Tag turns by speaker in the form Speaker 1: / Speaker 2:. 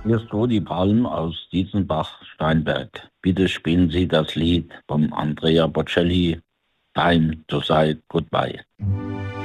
Speaker 1: Hier ist Rudi Palm aus Dietzenbach-Steinberg. Bitte spielen Sie das Lied von Andrea Bocelli, Time to Say Goodbye.